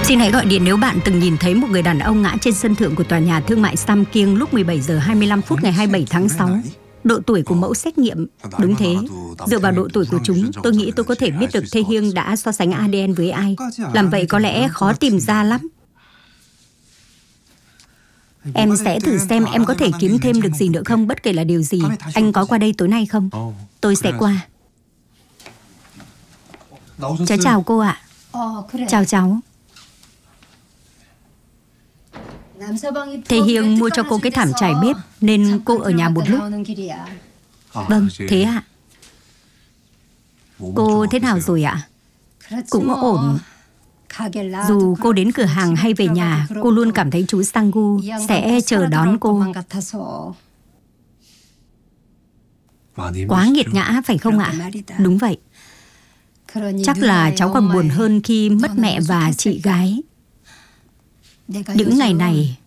Xin hãy gọi điện nếu bạn từng nhìn thấy một người đàn ông ngã trên sân thượng của tòa nhà thương mại Sam Kieng lúc 17 giờ 25 phút ngày 27 tháng 6. Độ tuổi của mẫu xét nghiệm, đúng thế. Dựa vào độ tuổi của chúng, tôi nghĩ tôi có thể biết được Tae Hyung đã so sánh ADN với ai. Làm vậy có lẽ khó tìm ra lắm. Em sẽ thử xem em có thể kiếm thêm được gì nữa không, bất kể là điều gì. Anh có qua đây tối nay không? Tôi sẽ qua. Cháu chào cô ạ. Chào cháu. Tae Hyung mua cho cô cái thảm trải bếp nên cô ở nhà một lúc. Vâng, thế ạ. Cô thế nào rồi ạ? Cũng ổn. Dù cô đến cửa hàng hay về nhà, cô luôn cảm thấy chú Sang-gu sẽ chờ đón cô. Quá nghiệt ngã phải không ạ? Đúng vậy. Chắc là cháu còn buồn hơn khi mất mẹ và chị gái. Những ngày này